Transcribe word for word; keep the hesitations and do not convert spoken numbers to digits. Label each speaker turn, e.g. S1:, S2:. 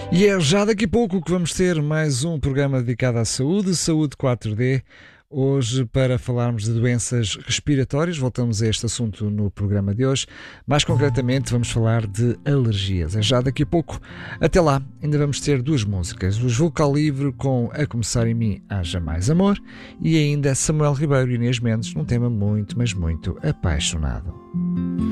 S1: E é já daqui a pouco que vamos ter mais um programa dedicado à saúde, Saúde quatro D. Hoje, para falarmos de doenças respiratórias, voltamos a este assunto no programa de hoje. Mais concretamente, vamos falar de alergias. É já daqui a pouco. Até lá, ainda vamos ter duas músicas. Os Vocal Livre com A Começar em Mim, Haja Mais Amor. E ainda Samuel Ribeiro e Inês Mendes, num tema muito, mas muito apaixonado.